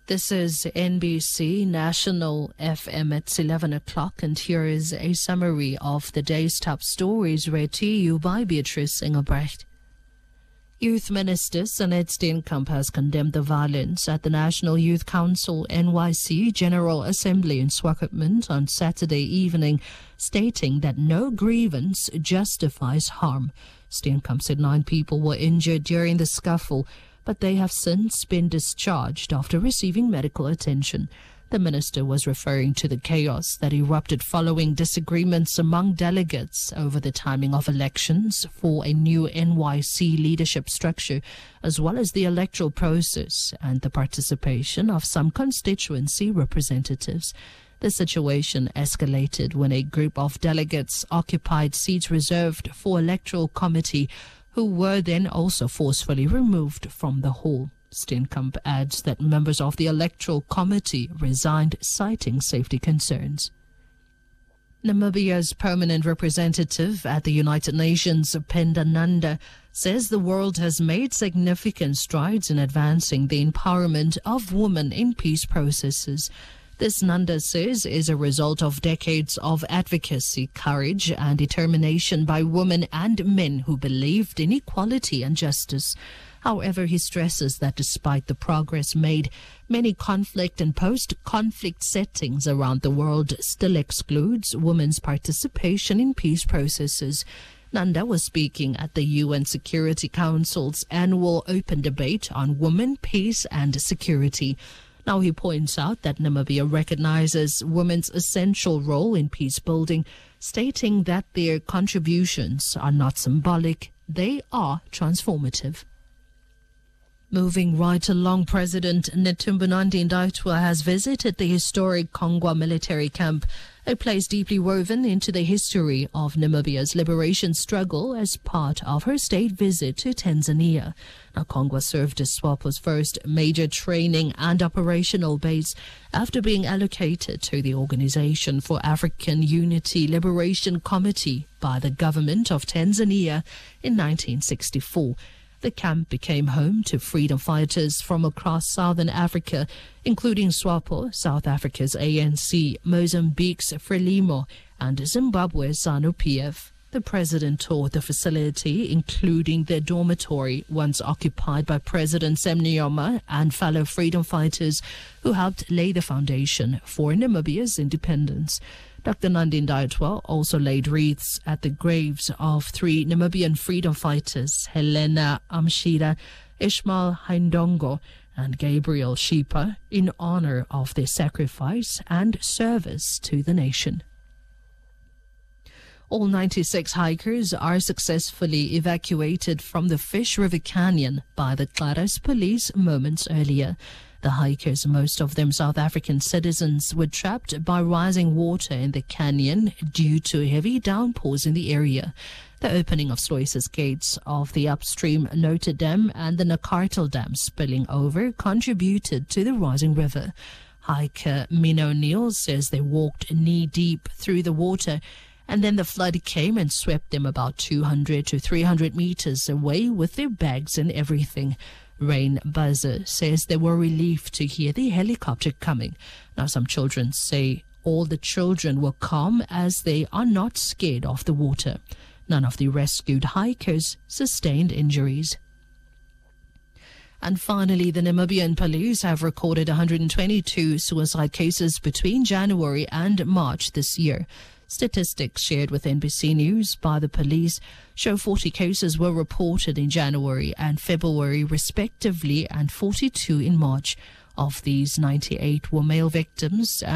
This is NBC National FM at 11 o'clock, and here is a summary of the day's top stories read to you by Beatrice Engelbrecht. Youth Minister Sanet Steenkamp has condemned the violence at the National Youth Council NYC General Assembly in Swakopmund on Saturday evening, stating that no grievance justifies harm. Steenkamp said 9 people were injured during the scuffle, but they have since been discharged after receiving medical attention. The minister was referring to the chaos that erupted following disagreements among delegates over the timing of elections for a new NYC leadership structure, as well as the electoral process and the participation of some constituency representatives. The situation escalated when a group of delegates occupied seats reserved for electoral committee, who were then also forcefully removed from the hall. Steenkamp adds that members of the electoral committee resigned, citing safety concerns. Namibia's permanent representative at the United Nations, Penda Nanda, says the world has made significant strides in advancing the empowerment of women in peace processes. This, Nanda says, is a result of decades of advocacy, courage and determination by women and men who believed in equality and justice. However, he stresses that despite the progress made, many conflict and post-conflict settings around the world still excludes women's participation in peace processes. Nanda was speaking at the UN Security Council's annual open debate on women, peace and security. Now he points out that Namibia recognizes women's essential role in peace building, stating that their contributions are not symbolic, they are transformative. Moving right along, President Netumbo Nandi-Ndaitwah has visited the historic Kongwa military camp, a place deeply woven into the history of Namibia's liberation struggle as part of her state visit to Tanzania. Now, Kongwa served as SWAPO's first major training and operational base after being allocated to the Organization for African Unity Liberation Committee by the government of Tanzania in 1964. The camp became home to freedom fighters from across southern Africa, including SWAPO, South Africa's ANC, Mozambique's Frelimo, and Zimbabwe's ZANU-PF. The president toured the facility, including the dormitory once occupied by President Sam Nujoma and fellow freedom fighters who helped lay the foundation for Namibia's independence. Dr. Nandi-Ndaitwah also laid wreaths at the graves of 3 Namibian freedom fighters, Helena Amshida, Ishmael Haindongo, and Gabriel Shipa, in honor of their sacrifice and service to the nation. All 96 hikers are successfully evacuated from the Fish River Canyon by the Gladys police moments earlier. The hikers, most of them South African citizens, were trapped by rising water in the canyon due to heavy downpours in the area. The opening of Sluis's gates of the upstream Notre Dame and the Nakartal Dam spilling over contributed to the rising river. Hiker Mina O'Neill says they walked knee-deep through the water, and then the flood came and swept them about 200 to 300 meters away with their bags and everything. Rain Buzzer says they were relieved to hear the helicopter coming. Now, some children say all the children were calm as they are not scared of the water. None of the rescued hikers sustained injuries. And finally, the Namibian police have recorded 122 suicide cases between January and March this year. Statistics shared with NBC News by the police show 40 cases were reported in January and February respectively, and 42 in March. Of these, 98 were male victims